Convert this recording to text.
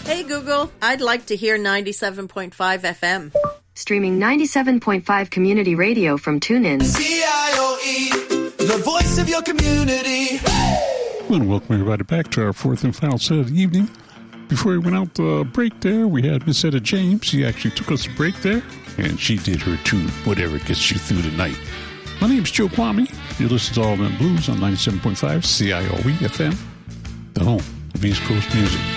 Hey Google, I'd like to hear 97.5 FM. Streaming 97.5 community radio from TuneIn. CIOE, the voice of your community. I want to welcome everybody back to our fourth and final set of the evening. Before we went out the break there, we had Miss Etta James. She actually took us a break there, and she did her tune, Whatever Gets You Through the Night. My name's Joe Kwame. You listen to All Them Blues on 97.5 CIOE FM, the home of East Coast music.